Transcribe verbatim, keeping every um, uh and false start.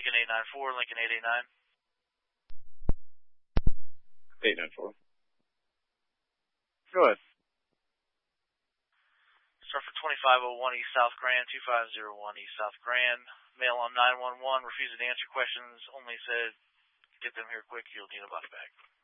Lincoln eight nine four, Lincoln eight eight nine. eight nine four. Go ahead. Start for twenty-five oh one East South Grand, two five oh one East South Grand. Mail on nine one one, refusing to answer questions, only said, get them here quick, you'll need a body bag.